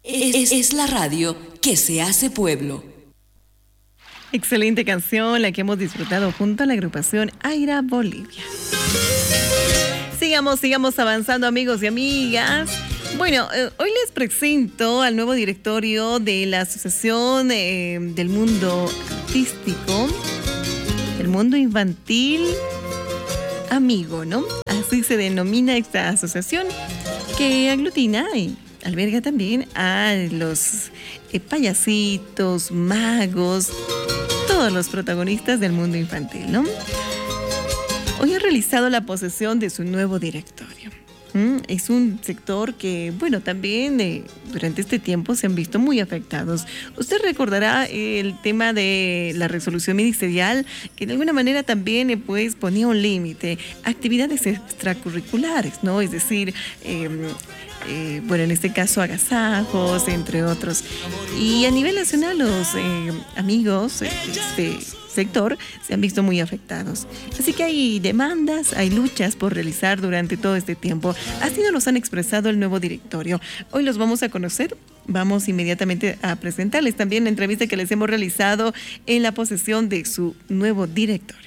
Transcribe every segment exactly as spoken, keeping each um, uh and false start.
Es, es la radio que se hace pueblo. Excelente canción, la que hemos disfrutado junto a la agrupación Aira Bolivia. Sigamos, sigamos avanzando, amigos y amigas. Bueno, eh, hoy les presento al nuevo directorio de la Asociación eh, del Mundo Artístico, del Mundo Infantil Amigo, ¿no? Así se denomina esta asociación, que aglutina y alberga también a los eh, payasitos, magos, todos los protagonistas del mundo infantil, ¿no? Hoy ha realizado la posesión de su nuevo directorio. ¿Mm? Es un sector que, bueno, también eh, durante este tiempo se han visto muy afectados. Usted recordará el tema de la resolución ministerial, que de alguna manera también eh, pues ponía un límite, actividades extracurriculares, ¿no? Es decir, eh, Eh, bueno, en este caso agasajos, entre otros. Y a nivel nacional los eh, amigos de este sector se han visto muy afectados. Así que hay demandas, hay luchas por realizar durante todo este tiempo. Así nos los han expresado el nuevo directorio. Hoy los vamos a conocer. Vamos inmediatamente a presentarles también la entrevista que les hemos realizado en la posesión de su nuevo directorio.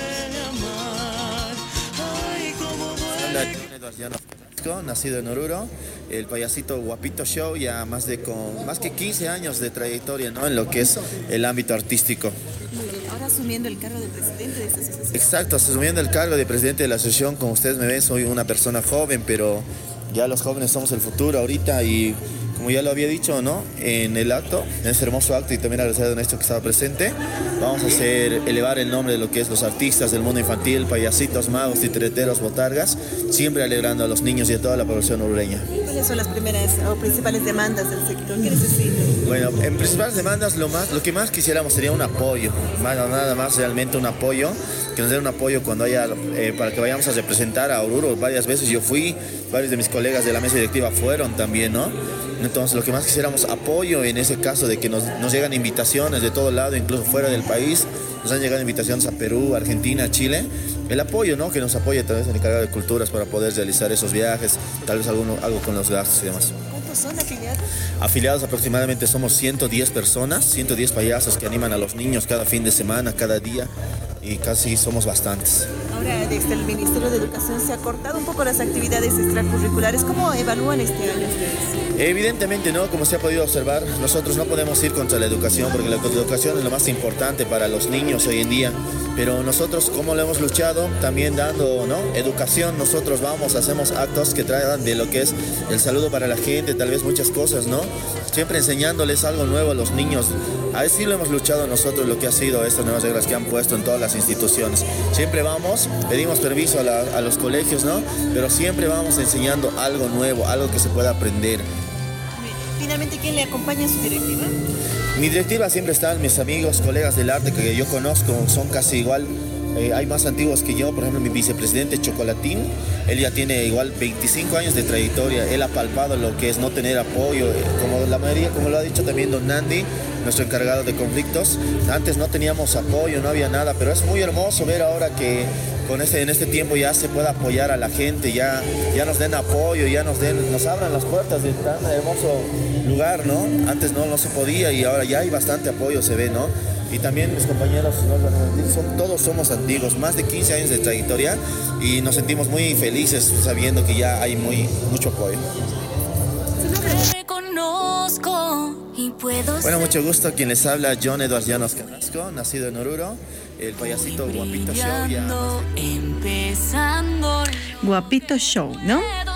Nacido en Oruro, el payasito Guapito Show, ya más de con más que quince años de trayectoria, ¿no? En lo que es el ámbito artístico. Ahora asumiendo el cargo de presidente de esta asociación. Exacto, asumiendo el cargo de presidente de la asociación. Como ustedes me ven, soy una persona joven, pero ya los jóvenes somos el futuro ahorita y como ya lo había dicho, ¿no? En el acto, en este hermoso acto, y también agradecer a Don Néstor que estaba presente, vamos a hacer, elevar el nombre de lo que es los artistas del mundo infantil, payasitos, magos, titereteros, botargas, siempre alegrando a los niños y a toda la población orureña. ¿Cuáles son las primeras o principales demandas del sector? ¿Qué necesita? Bueno, en principales demandas, lo, más, lo que más quisiéramos sería un apoyo, bueno, nada más realmente un apoyo, que nos den un apoyo cuando haya, eh, para que vayamos a representar a Oruro. Varias veces yo fui, varios de mis colegas de la mesa directiva fueron también, ¿no? Entonces, lo que más quisiéramos, apoyo en ese caso de que nos, nos llegan invitaciones de todo lado, incluso fuera del país. Nos han llegado invitaciones a Perú, Argentina, Chile. El apoyo, ¿no? Que nos apoye tal vez el encargado de culturas para poder realizar esos viajes, tal vez alguno, algo con los gastos y demás. ¿Cuántos son afiliados? Afiliados aproximadamente somos ciento diez personas, ciento diez payasos que animan a los niños cada fin de semana, cada día, y casi somos bastantes. Ahora, desde el Ministerio de Educación se ha cortado un poco las actividades extracurriculares. ¿Cómo evalúan este año ustedes? Evidentemente no, como se ha podido observar, nosotros no podemos ir contra la educación, porque la educación es lo más importante para los niños hoy en día, pero nosotros, como lo hemos luchado, también dando, ¿no?, educación, nosotros vamos, hacemos actos que traigan de lo que es el saludo para la gente, tal vez muchas cosas, ¿no? Siempre enseñándoles algo nuevo a los niños. A eso sí lo hemos luchado nosotros, lo que ha sido estas nuevas reglas que han puesto en todas las instituciones. Siempre vamos, pedimos permiso a, la, a los colegios, ¿no? Pero siempre vamos enseñando algo nuevo, algo que se pueda aprender. Finalmente, ¿quién le acompaña en su directiva? Mi directiva siempre están mis amigos, colegas del arte que yo conozco, son casi igual, eh, hay más antiguos que yo. Por ejemplo, mi vicepresidente Chocolatín, él ya tiene igual veinticinco años de trayectoria, él ha palpado lo que es no tener apoyo, eh, como la mayoría, como lo ha dicho también don Nandi, nuestro encargado de conflictos. Antes no teníamos apoyo, no había nada, pero es muy hermoso ver ahora que con este, en este tiempo ya se puede apoyar a la gente, ya, ya nos den apoyo, ya nos den, nos abran las puertas de tan hermoso lugar, ¿no? Antes no, no se podía y ahora ya hay bastante apoyo, se ve, ¿no? Y también mis compañeros, ¿no? Son, todos somos antiguos, más de quince años de trayectoria, y nos sentimos muy felices sabiendo que ya hay muy, mucho apoyo. Bueno, mucho gusto. Quien les habla, John Eduardo Llanos Carrasco, nacido en Oruro, el payasito Guapito Show. Ya... Guapito Show, ¿no?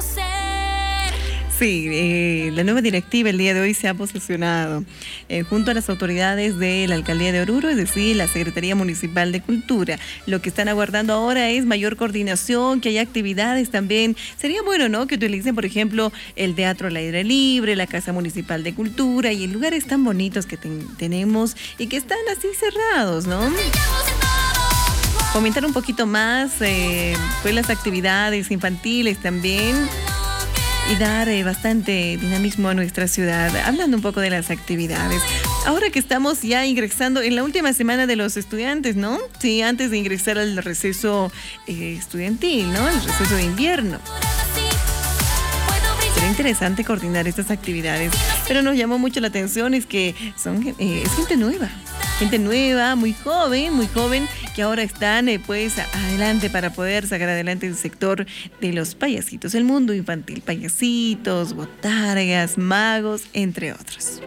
Sí, eh, la nueva directiva el día de hoy se ha posesionado eh, junto a las autoridades de la Alcaldía de Oruro, es decir, la Secretaría Municipal de Cultura. Lo que están aguardando ahora es mayor coordinación, que haya actividades también. Sería bueno, ¿no?, que utilicen, por ejemplo, el teatro al aire libre, la Casa Municipal de Cultura y lugares tan bonitos que ten- tenemos y que están así cerrados, ¿no? Comentar un poquito más, eh, pues las actividades infantiles también, y dar eh, bastante dinamismo a nuestra ciudad. Hablando un poco de las actividades. Ahora que estamos ya ingresando en la última semana de los estudiantes, ¿no? Sí, antes de ingresar al receso eh, estudiantil, ¿no? El receso de invierno. Sería interesante coordinar estas actividades, pero nos llamó mucho la atención es que son eh, es gente nueva, gente nueva, muy joven, muy joven, que ahora están eh, pues adelante para poder sacar adelante el sector de los payasitos, el mundo infantil, payasitos, botargas, magos, entre otros.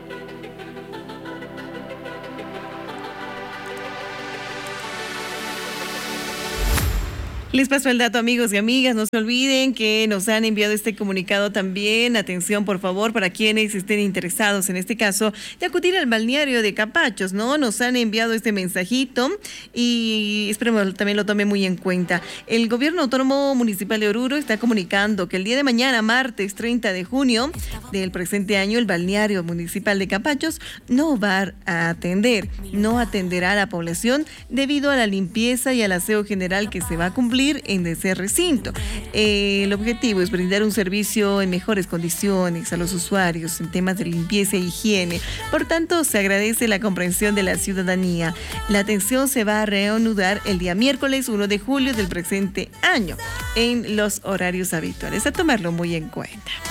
Les paso el dato, amigos y amigas. No se olviden que nos han enviado este comunicado también. Atención, por favor, para quienes estén interesados, en este caso, de acudir al balneario de Capachos, ¿no? Nos han enviado este mensajito y esperemos también lo tome muy en cuenta. El Gobierno Autónomo Municipal de Oruro está comunicando que el día de mañana, martes treinta de junio del presente año, el balneario municipal de Capachos no va a atender, no atenderá a la población debido a la limpieza y al aseo general que se va a cumplir en ese recinto. Eh, el objetivo es brindar un servicio en mejores condiciones a los usuarios en temas de limpieza e higiene. Por tanto, se agradece la comprensión de la ciudadanía. La atención se va a reanudar el día miércoles uno de julio del presente año en los horarios habituales. A tomarlo muy en cuenta.